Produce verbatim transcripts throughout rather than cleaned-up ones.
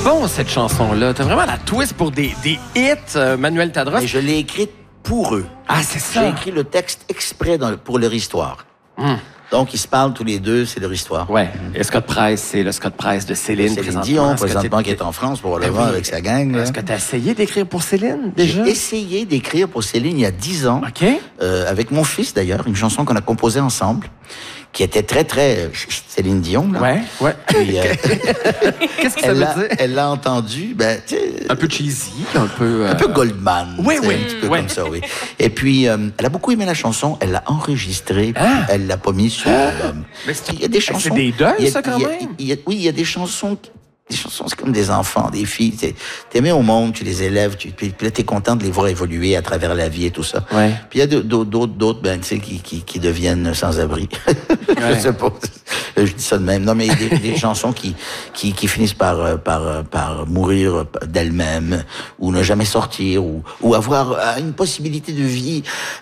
bon, cette chanson-là. T'as vraiment la twist pour des, des hits, euh, Manuel Tadros. Et je l'ai écrite pour eux. Ah, c'est ça. J'ai écrit le texte exprès dans, pour leur histoire. Mm. Donc, ils se parlent tous les deux, c'est leur histoire. Ouais. Et Scott Price, c'est le Scott Price de Céline, Céline présentement. Dion, Est-ce que présentement, t'es- qui est en France, pour le Ben voir oui. avec sa gang. là. Est-ce que tu as essayé d'écrire pour Céline, déjà? J'ai essayé d'écrire pour Céline il y a dix ans, OK. euh, avec mon fils d'ailleurs, une chanson qu'on a composée ensemble, qui était très, très euh, Céline Dion. Là. Ouais, ouais. Puis, euh, Qu'est-ce que ça elle veut l'a- dire? elle l'a entendu, ben, tu sais, Un peu cheesy, un peu... euh, un peu Goldman. Oui, tu sais, oui, Un petit peu oui. comme ça, oui. Et puis, euh, elle a beaucoup aimé la chanson, elle l'a enregistrée, puis Ah. elle l'a pas mise sur l'album. Mais c'est- Il y a des chansons... c'est des deuils, il y a- ça, quand il y a- même? il y a- Oui, il y a des chansons... qui- Des chansons, c'est comme des enfants, des filles. T'es, t'es mis au monde, tu les élèves, tu, puis, puis là, t'es content de les voir évoluer à travers la vie et tout ça. Ouais. Puis il y a d'autres, d'autres, d'autres, ben, tu sais, qui, qui, qui deviennent sans-abri. Ouais. Je sais pas. Je dis ça de même. Non, mais des, des chansons qui, qui, qui finissent par, euh, par, euh, par mourir d'elles-mêmes, ou ne jamais sortir, ou, ou avoir euh, une possibilité de vie,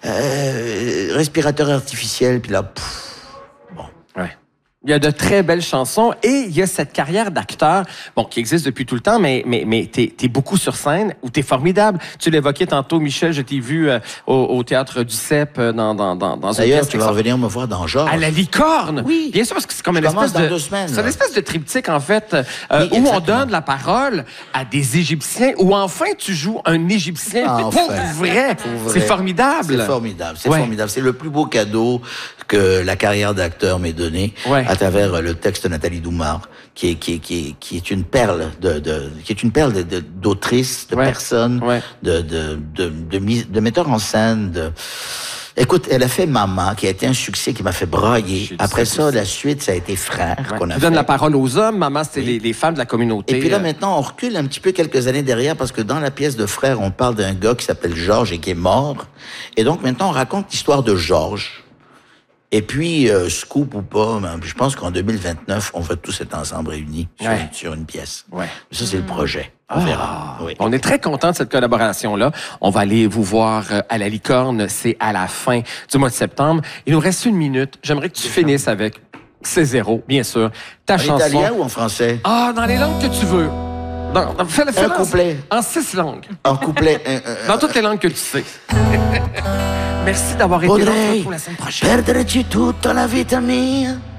euh, respirateur artificiel, puis là, pff, Ouais. Il y a de très belles chansons et il y a cette carrière d'acteur, bon, qui existe depuis tout le temps, mais, mais, mais t'es, t'es beaucoup sur scène où t'es formidable. Tu l'évoquais tantôt, Michel, je t'ai vu euh, au, au Théâtre du Cep euh, dans, dans, dans, dans une D'ailleurs, pièce tu vas revenir me voir dans Georges. à la licorne. Oui. Bien sûr, parce que c'est comme Je une espèce commence dans de... deux semaines, C'est une là. espèce de triptyque, en fait, euh, Oui, où on exactement. donne la parole à des Égyptiens, où enfin tu joues un Égyptien Enfin. pour vrai. Pour vrai. C'est formidable. C'est formidable, c'est Ouais. formidable. C'est le plus beau cadeau que la carrière d'acteur m'ait donné Ouais. à travers le texte de Nathalie Doumar, qui est, qui est, qui est, qui est une perle de, de, qui est une perle de, de- d'autrice, de Ouais. personne, Ouais. de, de, de, de, mise- de metteur en scène, de, écoute, elle a fait Maman, qui a été un succès qui m'a fait brailler. J'ai dit Après ça ça, aussi. la suite, ça a été Frères, Ouais. qu'on a Tu donnes fait. la parole aux hommes, maman, c'était les, les femmes de la communauté. Et puis là, euh, maintenant, on recule un petit peu quelques années derrière parce que dans la pièce de Frères, on parle d'un gars qui s'appelle Georges et qui est mort. Et donc, maintenant, on raconte l'histoire de Georges. Et puis, euh, scoop ou pas, ben, je pense qu'en deux mille vingt-neuf, on va tous être ensemble réunis sur, Ouais. une, sur une pièce. Ouais. Ça, c'est le projet. On Ah, verra. Oui. On est très content de cette collaboration-là. On va aller vous voir euh, à la Licorne. C'est à la fin du mois de septembre. Il nous reste une minute. J'aimerais que tu finisses avec C'est zéro, bien sûr. Ta En chanson. italien ou en français? Ah, dans les langues que tu veux. Dans, dans- fais-le, fais-le Un en- couplet. En six langues. En couplet. un- un- Dans toutes les langues que tu sais. Merci d'avoir été là. On se Potrei retrouve la semaine prochaine. perderci tutta la vita mia